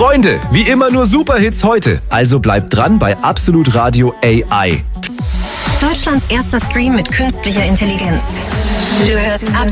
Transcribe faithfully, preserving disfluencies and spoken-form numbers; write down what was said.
Freunde, wie immer nur Superhits heute. Also bleibt dran bei Absolut Radio A I. Deutschlands erster Stream mit künstlicher Intelligenz. Du hörst Absolut